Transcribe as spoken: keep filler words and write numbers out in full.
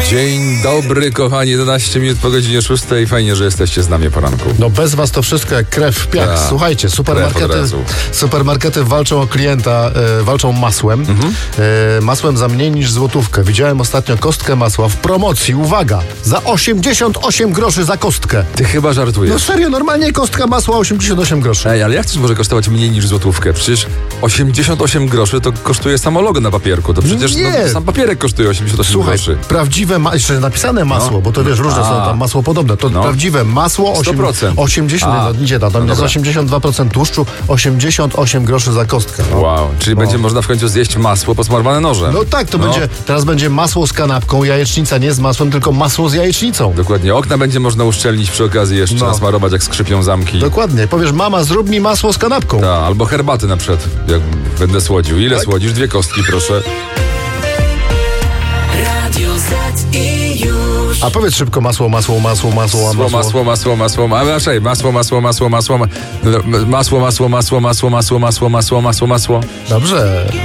Dzień dobry, kochani, jedenaście minut po godzinie szóstej. Fajnie, że jesteście z nami poranku. No bez was to wszystko jak krew w piach. Ta, Słuchajcie, supermarkety, supermarkety walczą o klienta, e, walczą masłem. Mhm. E, masłem za mniej niż złotówkę. Widziałem ostatnio kostkę masła w promocji, uwaga, za osiemdziesiąt osiem groszy za kostkę. Ty chyba żartujesz. No serio, normalnie kostka masła osiemdziesiąt osiem groszy. Ej, ale jak coś może kosztować mniej niż złotówkę? Przecież osiemdziesiąt osiem groszy to kosztuje samo logo na papierku. To przecież Nie. no, sam papierek kosztuje osiemdziesiąt osiem Słuchaj, groszy. prawdziwe, ma- jeszcze napisane masło, No. bo to wiesz, różne A. są tam masło podobne. To No. prawdziwe masło osiem, sto procent. osiemdziesiąt, A. no, nie, to tam No jest dobra. osiemdziesiąt dwa procent tłuszczu, osiemdziesiąt osiem groszy za kostkę. No. Wow, czyli No. będzie można w końcu zjeść masło posmarowane nożem. No tak, to No. będzie, teraz będzie masło z kanapką, jajecznica nie z masłem, tylko masło z jajecznicą. Dokładnie, okna będzie można uszczelnić przy okazji jeszcze, No. nasmarować jak skrzypią zamki. Dokładnie, powiesz, mama, zrób mi masło z kanapką. Ta, albo herbaty na przykład, jak będę słodził. Ile Tak? słodzisz? Dwie kostki, proszę. Radio Z i już. A powiedz szybko masło, masło, masło, masło, Masło, masło, masło, masło, a raczej masło, masło, masło, masło, masło, masło, masło, masło, masło, masło, masło, masło, masło, masło. Dobrze.